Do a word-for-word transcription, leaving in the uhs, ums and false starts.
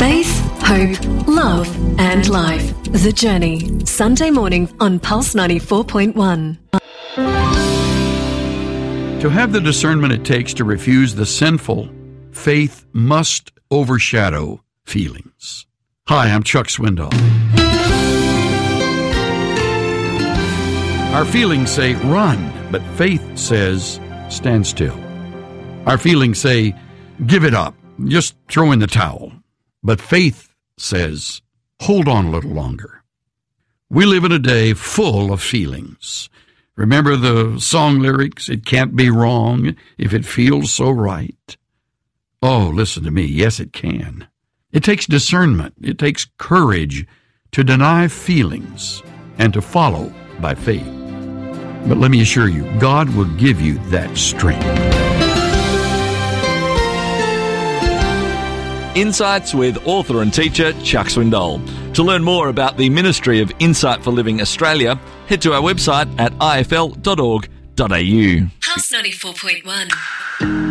Faith, hope, love and life. The Journey. Sunday morning on Pulse ninety-four point one. To have the discernment it takes to refuse the sinful, faith must overshadow feelings. Hi, I'm Chuck Swindoll. Our feelings say run, but faith says stand still. Our feelings say give it up, just throw in the towel. But faith says hold on a little longer. We live in a day full of feelings. Remember the song lyrics? It can't be wrong if it feels so right. Oh, listen to me. Yes, it can. It takes discernment. It takes courage to deny feelings and to follow by faith. But let me assure you, God will give you that strength. Insights with author and teacher Chuck Swindoll. To learn more about the Ministry of Insight for Living Australia, head to our website at I F L dot org dot A U. Pulse ninety-four point one.